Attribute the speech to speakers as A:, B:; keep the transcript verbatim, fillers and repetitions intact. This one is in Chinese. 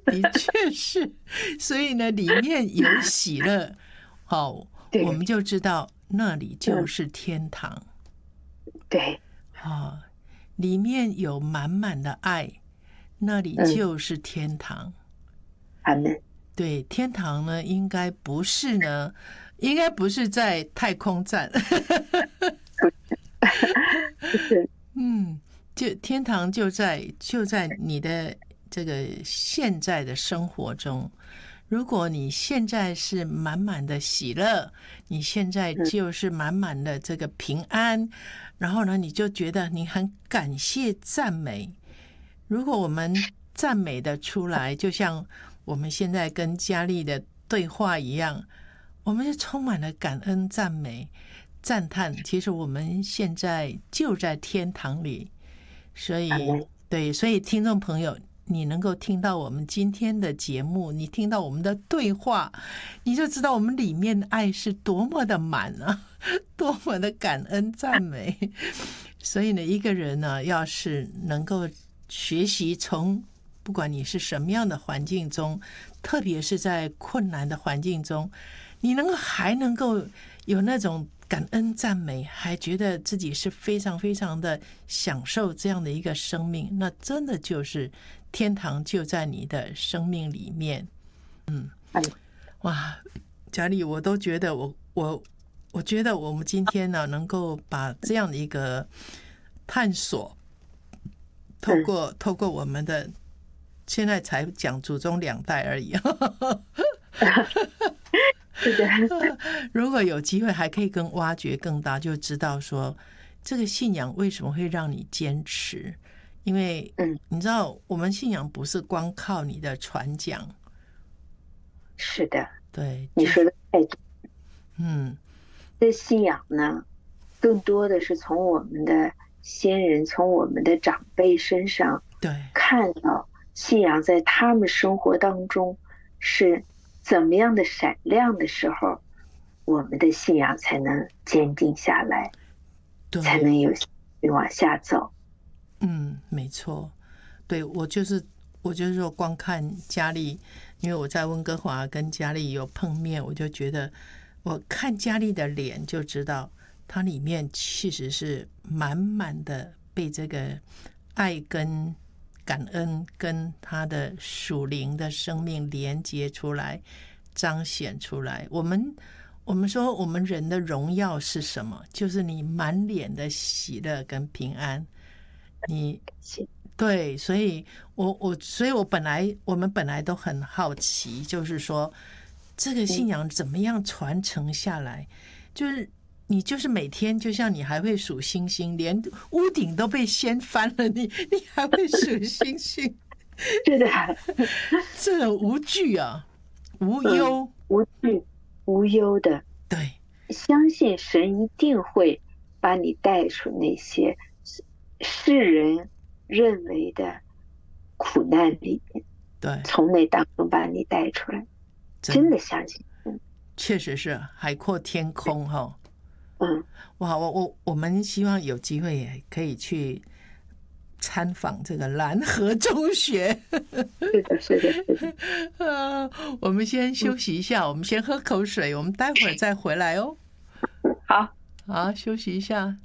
A: 的确是。所以呢，里面有喜乐，哦，我们就知道那里就是天堂。
B: 对，
A: 哦，里面有满满的爱，那里就是天堂。
B: 阿们。
A: 对，天堂呢，应该不是呢，应该不是在太空站。嗯，就天堂就在就在你的这个现在的生活中。如果你现在是满满的喜乐，你现在就是满满的这个平安，然后呢，你就觉得你很感谢赞美。如果我们赞美的出来，就像我们现在跟佳丽的对话一样，我们就充满了感恩、赞美、赞叹。其实我们现在就在天堂里，所以对，所以听众朋友，你能够听到我们今天的节目，你听到我们的对话，你就知道我们里面的爱是多么的满啊，多么的感恩赞美。所以呢，一个人呢，要是能够学习从不管你是什么样的环境中，特别是在困难的环境中，你能够还能够有那种感恩赞美，还觉得自己是非常非常的享受这样的一个生命，那真的就是天堂就在你的生命里面。嗯，哇，佳丽，我都觉得我我我觉得我们今天呢，能够把这样的一个探索，透过透过我们的。现在才讲祖宗两代而已。
B: 是的。
A: 如果有机会还可以更挖掘更大，就知道说这个信仰为什么会让你坚持。因为你知道我们信仰不是光靠你的传讲。
B: 是的，
A: 对，
B: 你说的太对。
A: 嗯，
B: 这信仰呢，更多的是从我们的先人，从我们的长辈身上
A: 对
B: 看到信仰在他们生活当中是怎么样的闪亮的时候，我们的信仰才能坚定下来，才能有往下走。
A: 嗯，没错。对，我就是我就是说光看佳丽，因为我在温哥华跟佳丽有碰面，我就觉得我看佳丽的脸就知道她里面其实是满满的被这个爱跟感恩跟他的属灵的生命连接出来，彰显出来。我们我们说我们人的荣耀是什么？就是你满脸的喜乐跟平安。你对，所以我我所以我本来我们本来都很好奇，就是说这个信仰怎么样传承下来？就是你就是每天就像你还会数星星，连屋顶都被掀翻了，你你还会数星星。
B: 是的，
A: 这种无惧啊，无忧、
B: 嗯、无惧无忧的，
A: 对，
B: 相信神一定会把你带出那些世人认为的苦难里面，
A: 对，
B: 从那当中把你带出来，真的相信。
A: 确实是海阔天空哈。
B: 嗯，
A: 哇，我我我们希望有机会也可以去参访这个蓝河中学。
B: 是的，是的，是的。
A: 呃，我们先休息一下，嗯、我们先喝口水，我们待会儿再回来哦。
B: 好，
A: 好，休息一下。